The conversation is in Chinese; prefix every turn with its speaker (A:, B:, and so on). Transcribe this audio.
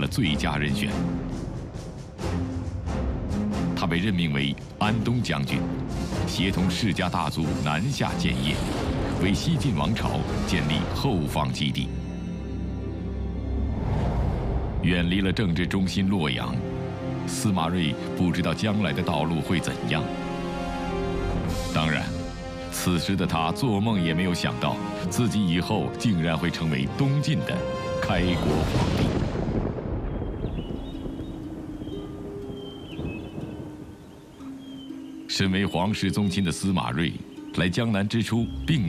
A: 最佳人选。他被任命为安东将军，协同世家大族南下建业，为西晋王朝建立后方基地。远离了政治中心洛阳，司马睿不知道将来的道路会怎样。当然，此时的他做梦也没有想到，自己以后竟然会成为东晋的开国皇帝。身为皇室宗亲的司马睿，来江南之初并